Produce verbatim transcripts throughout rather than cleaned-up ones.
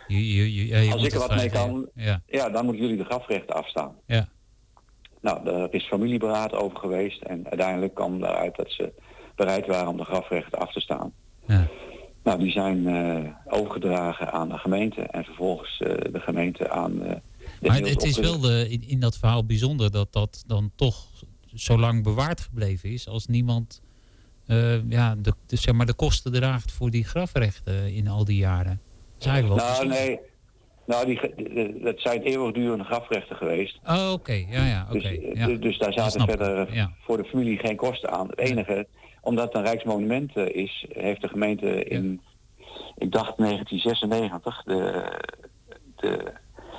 Je, je, je, ja, je Als ik er wat mee kan, ja. ja, dan moeten jullie de grafrechten afstaan. Ja. Nou, er is familieberaad over geweest en uiteindelijk kwam eruit dat ze bereid waren om de grafrechten af te staan. Ja. Nou, die zijn uh, overgedragen aan de gemeente en vervolgens uh, de gemeente aan uh, de Maar het is wel de, in, in dat verhaal bijzonder dat dat dan toch zo lang bewaard gebleven is als niemand uh, ja, de, de, zeg maar de kosten draagt voor die grafrechten in al die jaren. Dat is eigenlijk wel nou, bijzonder. nee. Nou, die, dat zijn eeuwigdurende grafrechten geweest. Oh, oké. Okay. Ja, ja, oké. Okay. Dus, ja. dus, dus daar zaten verder ja. voor de familie geen kosten aan. Het enige, ja. omdat het een rijksmonument is, heeft de gemeente in, ja. ik dacht negentien zesennegentig, de, de,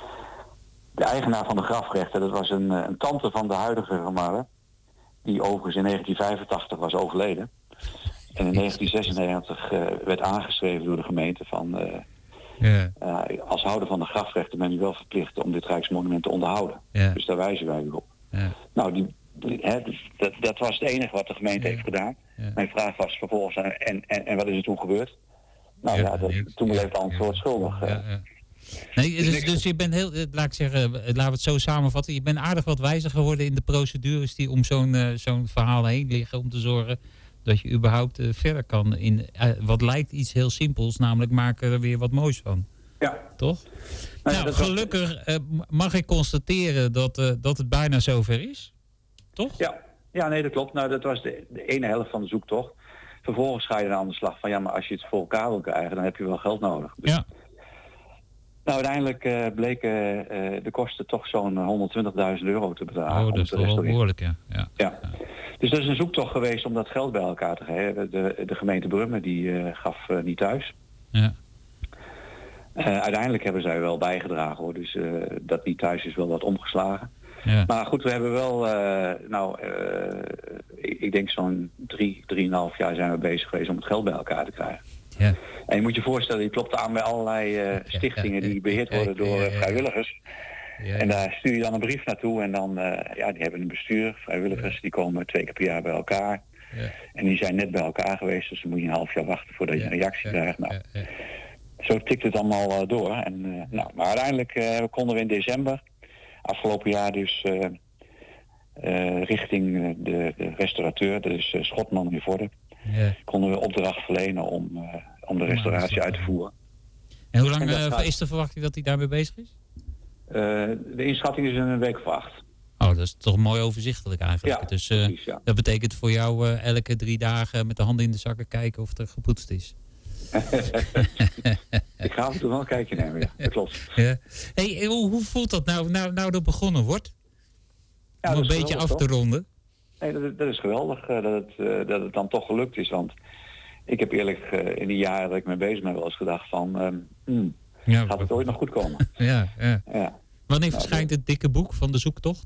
de eigenaar van de grafrechten, dat was een, een tante van de huidige Romanen, die overigens in negentien vijfentachtig was overleden. En in negentien zesennegentig uh, werd aangeschreven door de gemeente van... Uh, Ja. Uh, als houder van de grafrechten ben je wel verplicht om dit rijksmonument te onderhouden. Ja. Dus daar wijzen wij u op. Ja. Nou, die, die, hè, dus dat, dat was het enige wat de gemeente ja. heeft gedaan. Ja. Mijn vraag was vervolgens, en, en, en wat is er toen gebeurd? Nou ja, ja dat, toen bleef het antwoord ja. schuldig. Ja, ja. Nee, dus, dus, dus je bent heel, laat ik zeggen, laten we het zo samenvatten. Je bent aardig wat wijzer geworden in de procedures die om zo'n, uh, zo'n verhaal heen liggen. Om te zorgen dat je überhaupt uh, verder kan in uh, wat lijkt iets heel simpels. Namelijk maken er weer wat moois van. Ja. Toch? Nou, nou, dat gelukkig uh, mag ik constateren dat, uh, dat het bijna zover is. Toch? Ja, ja nee, dat klopt. Nou, dat was de, de ene helft van de zoektocht. Vervolgens ga je dan aan de slag van, ja, maar als je het voor elkaar wil krijgen, dan heb je wel geld nodig. Dus, ja. Nou, uiteindelijk uh, bleken uh, de kosten toch zo'n honderdtwintigduizend euro te bedragen. Oh, dat is wel behoorlijk, ja. Ja. ja. ja. Dus dat is een zoektocht geweest om dat geld bij elkaar te geven. De, de gemeente Brummen, die uh, gaf uh, niet thuis. Ja. Uh, uiteindelijk hebben zij wel bijgedragen, hoor. Dus uh, dat niet thuis is wel wat omgeslagen. Ja. Maar goed, we hebben wel, uh, nou, uh, ik, ik denk zo'n drie, drieënhalf jaar zijn we bezig geweest om het geld bij elkaar te krijgen. Ja. En je moet je voorstellen, je klopt aan bij allerlei uh, stichtingen die beheerd worden door uh, vrijwilligers. Ja, ja. En daar stuur je dan een brief naartoe en dan, uh, ja, die hebben een bestuur, vrijwilligers, die komen twee keer per jaar bij elkaar. Ja. En die zijn net bij elkaar geweest, dus dan moet je een half jaar wachten voordat je een reactie ja. krijgt. Nou, ja. Ja. Zo tikt het allemaal uh, door. En, uh, nou, maar uiteindelijk uh, konden we in december, afgelopen jaar dus, uh, uh, richting de, de restaurateur, dat is uh, Schotman in Vorden, ja. konden we opdracht verlenen om, uh, om de restauratie uit te voeren. En hoe lang en uh, is de verwachting dat hij daarmee bezig is? Uh, de inschatting is een week of acht. Oh, dat is toch mooi overzichtelijk eigenlijk. Ja, dus uh, precies, ja. Dat betekent voor jou uh, elke drie dagen met de handen in de zakken kijken of er gepoetst is. Ik ga af en toe wel een kijkje nemen, ja. Dat klopt. Ja. Hey, hoe, hoe voelt dat nou, nou, nou dat begonnen wordt? Ja, Om een beetje af te ronden. Nee, dat, dat is geweldig uh, dat, het, uh, dat het dan toch gelukt is. Want ik heb eerlijk uh, in die jaren dat ik mee bezig ben wel eens gedacht van... Um, hmm, ja, gaat het ooit nog goed komen? ja, ja. ja. Wanneer nou, verschijnt het dikke boek van de zoektocht?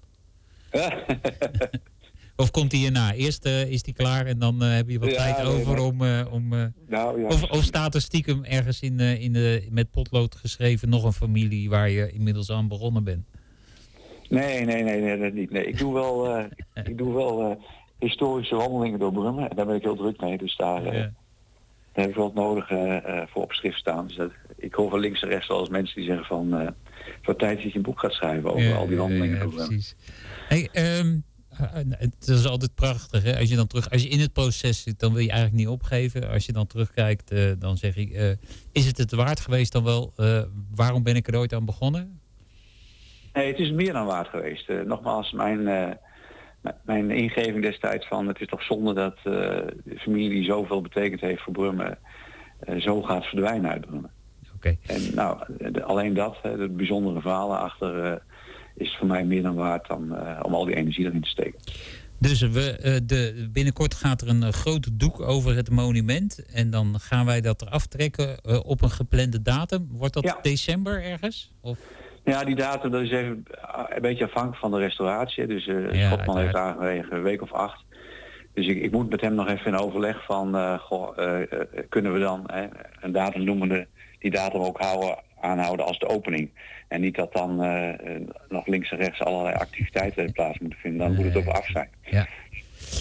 Of komt die hierna? Eerst uh, is die klaar en dan uh, heb je wat ja, tijd nee, over maar... om... Uh, om uh, nou, ja. of, of staat er stiekem ergens in, uh, in de, met potlood geschreven nog een familie waar je inmiddels aan begonnen bent? Nee, nee, nee, nee, dat niet. Nee, ik doe wel, uh, ik doe wel uh, historische wandelingen door Brummen. En daar ben ik heel druk mee. Dus daar, uh, ja. daar heb ik wel het nodige uh, voor op schrift staan. Dus dat, ik hoor van links en rechts wel eens mensen die zeggen van... Uh, voor tijd dat je een boek gaat schrijven over ja, al die wandelingen. Ja, ja, precies. Hey, um, het is altijd prachtig, hè? Als je dan terug, als je in het proces zit, dan wil je eigenlijk niet opgeven. Als je dan terugkijkt, uh, dan zeg ik, uh, is het het waard geweest dan wel? Uh, waarom ben ik er ooit aan begonnen? Nee, het is meer dan waard geweest. Uh, nogmaals, mijn, uh, mijn ingeving destijds van het is toch zonde dat uh, de familie die zoveel betekend heeft voor Brummen uh, zo gaat verdwijnen uit Brummen. Okay. En nou, de, alleen dat, de bijzondere verhalen achter, uh, is voor mij meer dan waard dan uh, om al die energie erin te steken. Dus we, uh, de, binnenkort gaat er een uh, groot doek over het monument en dan gaan wij dat eraf trekken uh, op een geplande datum. Wordt dat ja. december ergens? Of? Ja, die datum dat is even een beetje afhankelijk van de restauratie. Dus uh, ja, Schotman heeft aangegeven een week of acht. Dus ik, ik moet met hem nog even in overleg van, uh, goh, uh, uh, kunnen we dan uh, een datum noemende die datum ook houden, aanhouden als de opening. En niet dat dan uh, nog links en rechts allerlei activiteiten plaats moeten vinden. Dan nee, moet het ook af zijn. Ja.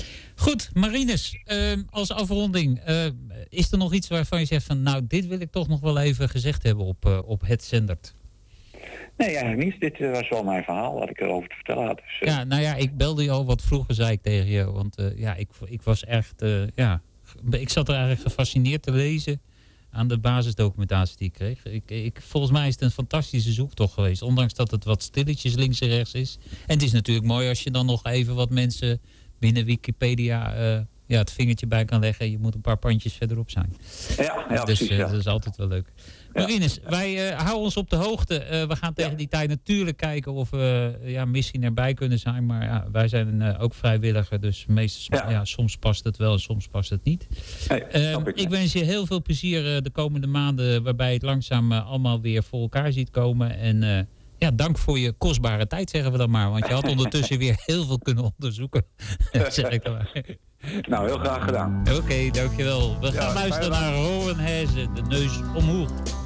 Goed, Marinus, uh, als afronding, uh, is er nog iets waarvan je zegt van, nou, dit wil ik toch nog wel even gezegd hebben op, uh, op Het Zendert? Nee, eigenlijk niet. Dit uh, was wel mijn verhaal wat ik erover te vertellen had. Dus, uh... Ja, nou ja, ik belde je al wat vroeger, zei ik tegen je. Want uh, ja, ik, ik was echt, uh, ja, ik zat er eigenlijk gefascineerd te lezen aan de basisdocumentatie die ik kreeg. Ik, ik, volgens mij is het een fantastische zoektocht geweest. Ondanks dat het wat stilletjes links en rechts is. En het is natuurlijk mooi als je dan nog even wat mensen binnen Wikipedia uh, ja, het vingertje bij kan leggen. Je moet een paar pandjes verderop zijn. Ja, ja dus precies, uh, ja. dat is altijd wel leuk. Ja. Marinus, wij uh, houden ons op de hoogte. Uh, we gaan tegen ja. die tijd natuurlijk kijken of we uh, ja, misschien erbij kunnen zijn. Maar ja, wij zijn uh, ook vrijwilliger. Dus meestal, ja. Ja, soms past het wel en soms past het niet. Hey, uh, ik, ik wens je heel veel plezier uh, de komende maanden. Waarbij je het langzaam uh, allemaal weer voor elkaar ziet komen. En uh, ja, dank voor je kostbare tijd, zeggen we dan maar. Want je had ondertussen weer heel veel kunnen onderzoeken. zeg ik dan maar. Nou, heel graag gedaan. Oké, okay, dankjewel. We gaan ja, luisteren naar Rowan Hezen, De Neus Omhoog.